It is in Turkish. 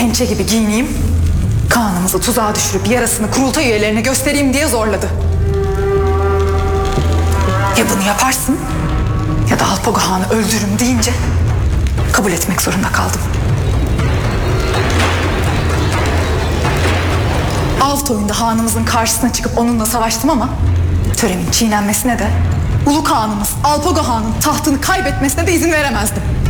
pençe gibi giyineyim, Kaan'ımızı tuzağa düşürüp yarasını kurultay üyelerine göstereyim diye zorladı. Ya bunu yaparsın ya da Alpago Han'ı öldürürüm deyince kabul etmek zorunda kaldım. Altoy'unda Han'ımızın karşısına çıkıp onunla savaştım ama töremin çiğnenmesine de Ulu Kağan'ımız Alpago Han'ın tahtını kaybetmesine de izin veremezdim.